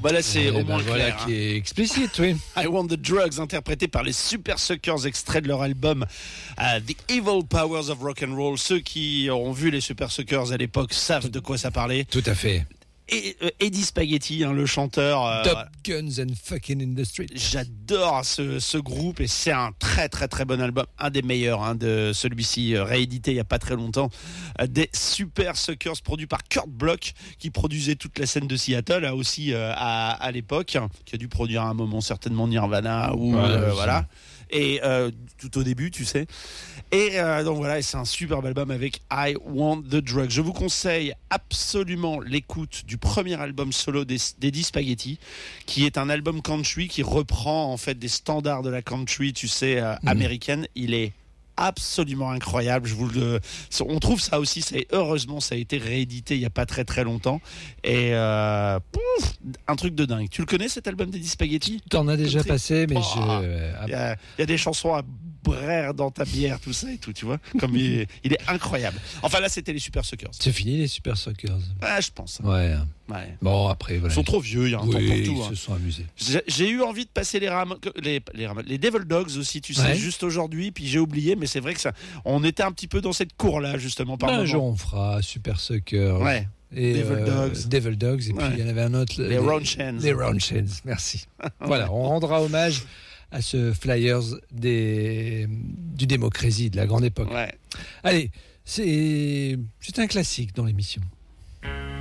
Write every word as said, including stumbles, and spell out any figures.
bah là c'est Eh au ben moins voilà clair. qui est explicite, oui. I Want the Drugs, interprété par les Super Suckers, extrait de leur album uh, The Evil Powers of Rock and Roll. Ceux qui ont vu les Super Suckers à l'époque savent de quoi ça parlait. Tout à fait. Et euh, Eddie Spaghetti, hein, le chanteur. Euh, Top Guns and Fucking in the Street. J'adore ce, ce groupe et c'est un très très très bon album, un des meilleurs hein, de celui-ci euh, réédité il y a pas très longtemps. Euh, des Super Suckers produits par Kurt Bloch qui produisait toute la scène de Seattle là aussi euh, à, à l'époque, qui a dû produire à un moment certainement Nirvana ou ouais, euh, oui, voilà. Et euh, tout au début, tu sais. Et euh, donc voilà, et c'est un superbe album avec I Want the Drug. Je vous conseille absolument l'écoute du premier album solo d'Eddie Spaghetti, qui est un album country qui reprend en fait des standards de la country, tu sais, euh, mmh. américaine. Il est absolument incroyable. Je vous le, on trouve ça aussi. C'est heureusement ça a été réédité il y a pas très très longtemps et euh, pouf, un truc de dingue. Tu le connais cet album d'Eddie Spaghetti? T'en as déjà passé, mais oh, je. Il y, a, il y a des chansons à brère dans ta bière, tout ça et tout, tu vois. Comme il est, il est incroyable. Enfin là, c'était les Super Suckers. C'est fini les Super Suckers. Ah, je pense. Ouais. Ouais. Bon après, voilà. Ils sont trop vieux. Il y a un oui, temps pour tout. Ils hein. se sont amusés. J'ai, j'ai eu envie de passer les ram... les les, ram... les Devil Dogs aussi, tu sais, ouais. juste aujourd'hui. Puis j'ai oublié, mais c'est vrai que ça, on était un petit peu dans cette cour-là justement par ben, moment. Un jour on fera Super Suckers. Ouais. Et Devil euh, Dogs. Devil Dogs. Et ouais. puis il y en avait un autre. Les, les Roundshins. Les Roundshins. Merci. Voilà, on rendra hommage à ce Flyers des, du Démocratie de la grande époque. Ouais. Allez, c'est, c'est un classique dans l'émission.